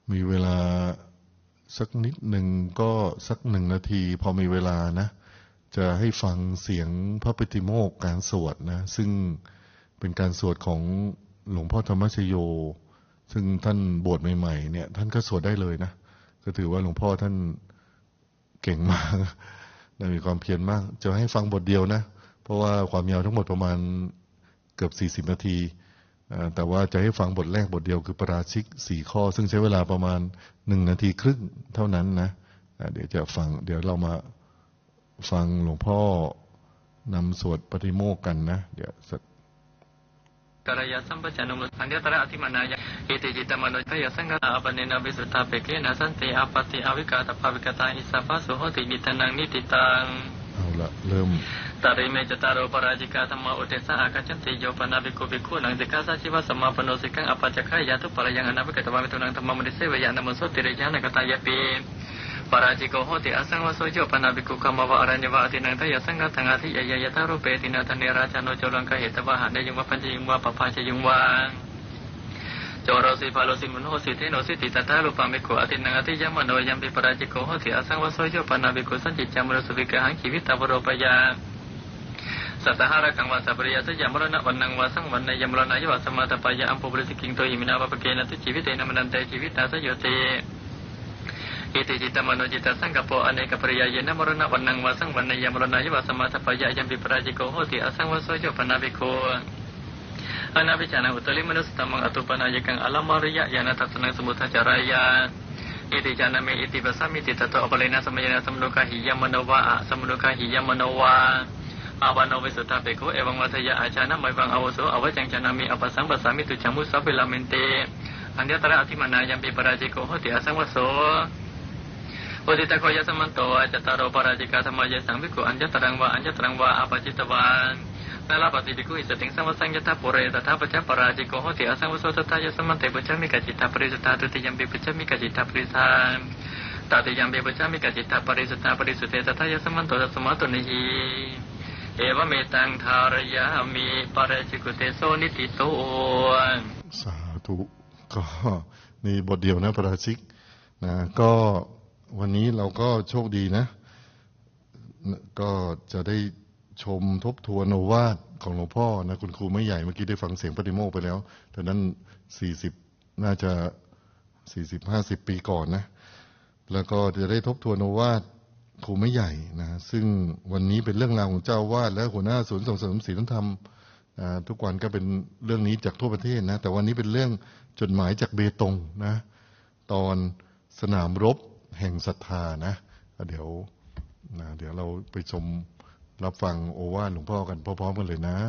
มีเวลาสักนิดหนึ่งก็สัก1 นาทีพอมีเวลานะจะให้ฟังเสียงพระปฏิโมกข์การสวดนะซึ่งเป็นการสวดของหลวงพ่อธรรมชโยซึ่งท่านบวชใหม่ๆเนี่ยท่านก็สวดได้เลยนะก็ถือว่าหลวงพ่อท่านเก่งมากมีความเพียรมากจะให้ฟังบทเดียวนะเพราะว่าความยาวทั้งหมดประมาณเกือบ40 นาทีแต่ว่าจะให้ฟังบทแรกบทเดียวคือปราชิก4 ข้อซึ่งใช้เวลาประมาณ1 นาทีครึ่งเท่านั้นนะเดี๋ยวจะฟังเดี๋ยวเรามาฟังหลวงพ่อนำสวดปฏิโมกข์กันนะเดี๋ยวกรยาสัมปชัญญะอันเดียตระอธิมานายะอิติจิตมโนทยสังฆาอปเนนะวิสุทธาเปเกนะสันติอาปติอวิกาตภาวิกตาอิสัพพะสุโหตินิทนังนิติตังเอาละเริ่มตาริเมจตารโอปราจิกาธรรมอุเทสะอากัจจันติโยปนาภิกขุภิกขุนังติกาสาชิวะสัมมาปโนสิกังอปัจจคายาทุปรยังอนาภิกตวามิตุนังธรรมมริเสวยานามโสติเรยานกตายะปีปราจิโกโหติอสังวโสโยปนาภิกขุคัมมวะอรัญญวะอตินังทยสังฆทังอธิยยยตารุเปตินาทเนราชโนโจรังกเหตวะหะเนยุงวะปัญจยุงวะปปาชยุงวะโจโรสิภาโลสิมุนโหสิเทโนสิติตตาลุปามิโกอตินังอธิยมโนยัมปิปราจิโกโหติอสังวโสโยปนาภิกขุสัจจิจามรสุวิกหังชีวิตาวโรปยาสัตหาระกังวาสัพริยะสยามรณะวันนังวาสังวันนยมรณะยวะสมาตปายะอัมปุบริสิกิงโตอิมินาภปเกนะตุชีวิเตนะมนันเตชีวิตาสยโตอิติจิตมโนจิตสังกปโปอเนกปริยายนะมรณะวันนังวาสังวันนยมรณะยวะสมาตปายะยัมปิปราจิโกโหติอสังวโสโยปนาภิกขุอนาภิจานังอุตลิมนุสตัมมังอตุปนายกังอลัมมาริยะยานะทัสนังสมุทจารายะอิติจานะเมอิติปัสสมิติตโตอปเลนะสมัยนะสมโนกะหิยมโนวะอะสมโนกะหิยมโนวะอาวานโนวิสุทธาเปโกเอวังวัฏยะอาจานะมัยวังอวโสอวจังจานามิอปัสสังปัสสามิตุจังมุสัพเพลาเมนเตอันเดียตระอธิมานายัมปิปราจิโกโหติอสังวโสโอติตะโกยะสมันโตอาจตารโอปราจิกาธรรมายสังภิกขุอัญญตรังวะอัญญตรังวะอปจิตวานนาลาปฏิภิกขุอิสติงสัมวสังยตาปุเรตถาปัจจปราจิโกโหติอสังวโสตถายะสมันเตปุจจมิกจิตตาปริสุทธาตุติยัมปิปุจจมิกจิตตาปริสานตติยัมปิปุจจมิกจิตตาปริสุทธาปริสุเตตถายะสมันโตตัสสมะตุนิหิเอวเมตังทารยามิปราชิกุเตโสนิติโตสาธุก็มีบทเดียวนะปราชิกนะก็วันนี้เราก็โชคดีนะก็จะได้ชมทบทวนโอวาทของหลวงพ่อนะคุณครูไม่ใหญ่เมื่อกี้ได้ฟังเสียงปฏิโมกข์ไปแล้วแต่นั้น40น่าจะ40-50 ปีก่อนนะแล้วก็จะได้ทบทวนโอวาทครูไม่ใหญ่นะซึ่งวันนี้เป็นเรื่องราวของเจ้าวาดและหัวหน้าศูนย์ส่งเสริมศีลธรรมทุกวันก็เป็นเรื่องนี้จากทั่วประเทศนะแต่วันนี้เป็นเรื่องจดหมายจากเบตงนะตอนสนามรบแห่งศรัทธานะเดี๋ยวเราไปชมรับฟังโอวาทหลวงพ่อกันพร้อมๆกันเลยนะ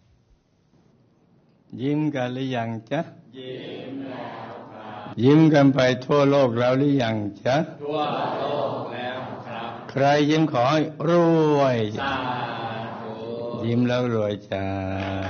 ยิ้มกันหรือยังจ๊ะยิ้มแล้วครับยิ้มกันไปทั่วโลกแล้วหรือยังจ๊ะทั่วโลกแล้วครับใครยิ้มขอให้รวยสาธุยิ้มแล้วรวยจ้า